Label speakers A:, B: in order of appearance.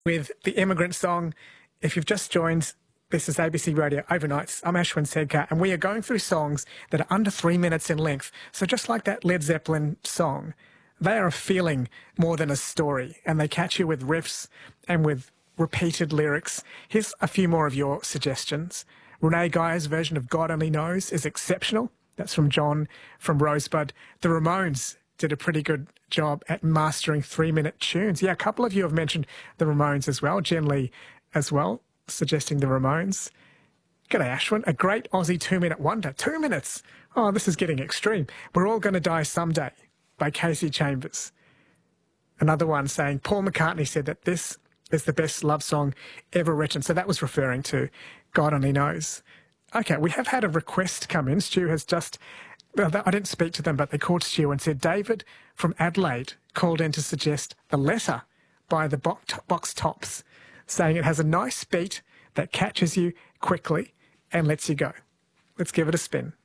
A: with the Immigrant Song. If you've just joined, this is ABC Radio Overnights. I'm Ashwin Sedkar, and we are going through songs that are under 3 minutes in length. So just like that Led Zeppelin song, they are a feeling more than a story, and they catch you with riffs and with repeated lyrics. Here's a few more of your suggestions. Renee Guyer's version of God Only Knows is exceptional. That's from John from Rosebud. The Ramones did a pretty good job at mastering 3-minute tunes. Yeah, a couple of you have mentioned the Ramones as well. Jen Lee as well, suggesting the Ramones. G'day, Ashwin. A great Aussie 2-minute wonder. 2 minutes. Oh, this is getting extreme. We're All Gonna Die Someday by Casey Chambers. Another one saying Paul McCartney said that this is the best love song ever written. So that was referring to God Only Knows. Okay, we have had a request come in. Stu has just... Well, I didn't speak to them, but they called Stu and said David from Adelaide called in to suggest The Letter by the Box Tops, saying it has a nice beat that catches you quickly and lets you go. Let's give it a spin.